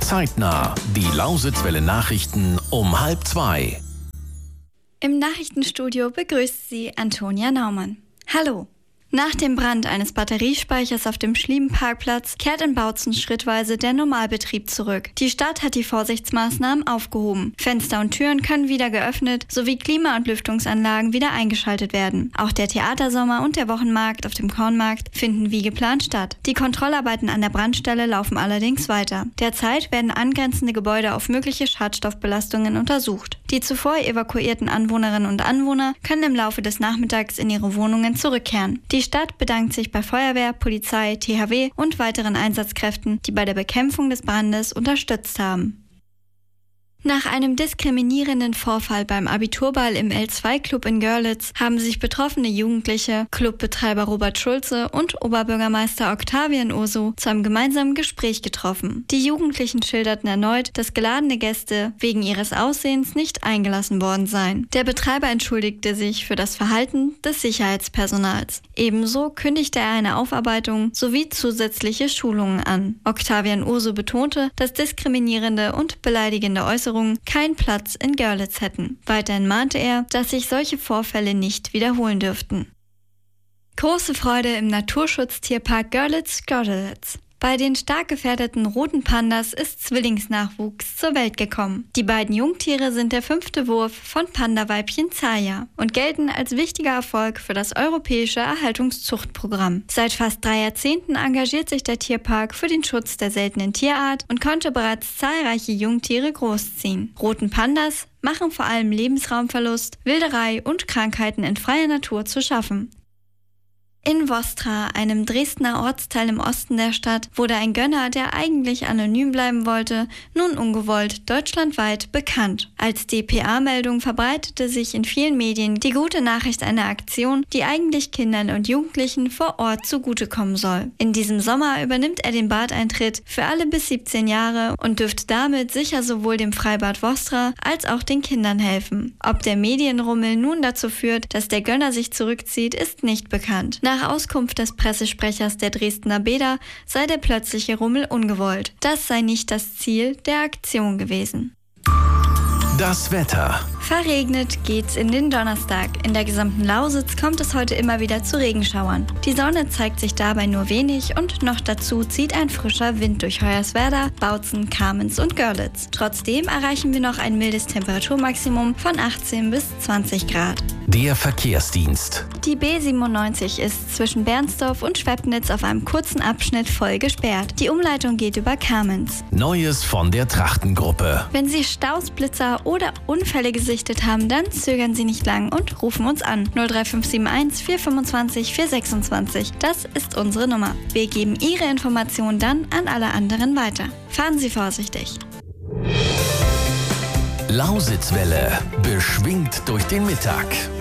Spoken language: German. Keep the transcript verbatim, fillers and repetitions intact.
Zeitnah, die Lausitzwelle Nachrichten um halb zwei. Im Nachrichtenstudio begrüßt Sie Antonia Naumann. Hallo! Nach dem Brand eines Batteriespeichers auf dem Schliebenparkplatz kehrt in Bautzen schrittweise der Normalbetrieb zurück. Die Stadt hat die Vorsichtsmaßnahmen aufgehoben. Fenster und Türen können wieder geöffnet, sowie Klima- und Lüftungsanlagen wieder eingeschaltet werden. Auch der Theatersommer und der Wochenmarkt auf dem Kornmarkt finden wie geplant statt. Die Kontrollarbeiten an der Brandstelle laufen allerdings weiter. Derzeit werden angrenzende Gebäude auf mögliche Schadstoffbelastungen untersucht. Die zuvor evakuierten Anwohnerinnen und Anwohner können im Laufe des Nachmittags in ihre Wohnungen zurückkehren. Die Stadt bedankt sich bei Feuerwehr, Polizei, T H W und weiteren Einsatzkräften, die bei der Bekämpfung des Brandes unterstützt haben. Nach einem diskriminierenden Vorfall beim Abiturball im L zwei Club in Görlitz haben sich betroffene Jugendliche, Clubbetreiber Robert Schulze und Oberbürgermeister Octavian Urso zu einem gemeinsamen Gespräch getroffen. Die Jugendlichen schilderten erneut, dass geladene Gäste wegen ihres Aussehens nicht eingelassen worden seien. Der Betreiber entschuldigte sich für das Verhalten des Sicherheitspersonals. Ebenso kündigte er eine Aufarbeitung sowie zusätzliche Schulungen an. Octavian Urso betonte, dass diskriminierende und beleidigende Äußerungen keinen Platz in Görlitz hätten. Weiterhin mahnte er, dass sich solche Vorfälle nicht wiederholen dürften. Große Freude im Naturschutztierpark Görlitz-Görlitz. Bei den stark gefährdeten roten Pandas ist Zwillingsnachwuchs zur Welt gekommen. Die beiden Jungtiere sind der fünfte Wurf von Panda-Weibchen Zaya und gelten als wichtiger Erfolg für das europäische Erhaltungszuchtprogramm. Seit fast drei Jahrzehnten engagiert sich der Tierpark für den Schutz der seltenen Tierart und konnte bereits zahlreiche Jungtiere großziehen. Roten Pandas machen vor allem Lebensraumverlust, Wilderei und Krankheiten in freier Natur zu schaffen. In Vostra, einem Dresdner Ortsteil im Osten der Stadt, wurde ein Gönner, der eigentlich anonym bleiben wollte, nun ungewollt deutschlandweit bekannt. Als D P A-Meldung verbreitete sich in vielen Medien die gute Nachricht einer Aktion, die eigentlich Kindern und Jugendlichen vor Ort zugutekommen soll. In diesem Sommer übernimmt er den Badeintritt für alle bis siebzehn Jahre und dürfte damit sicher sowohl dem Freibad Vostra als auch den Kindern helfen. Ob der Medienrummel nun dazu führt, dass der Gönner sich zurückzieht, ist nicht bekannt. Nach Nach Auskunft des Pressesprechers der Dresdner Bäder sei der plötzliche Rummel ungewollt. Das sei nicht das Ziel der Aktion gewesen. Das Wetter. Verregnet geht's in den Donnerstag. In der gesamten Lausitz kommt es heute immer wieder zu Regenschauern. Die Sonne zeigt sich dabei nur wenig und noch dazu zieht ein frischer Wind durch Hoyerswerda, Bautzen, Kamenz und Görlitz. Trotzdem erreichen wir noch ein mildes Temperaturmaximum von achtzehn bis zwanzig Grad. Der Verkehrsdienst. Die B siebenundneunzig ist zwischen Bernsdorf und Schwebnitz auf einem kurzen Abschnitt voll gesperrt. Die Umleitung geht über Kamenz. Neues von der Trachtengruppe. Wenn Sie Staus, Blitzer oder Unfälle gesichtet haben, dann zögern Sie nicht lang und rufen uns an. null drei fünf sieben eins vier fünfundzwanzig vier sechsundzwanzig. Das ist unsere Nummer. Wir geben Ihre Informationen dann an alle anderen weiter. Fahren Sie vorsichtig. Lausitzwelle. Beschwingt durch den Mittag.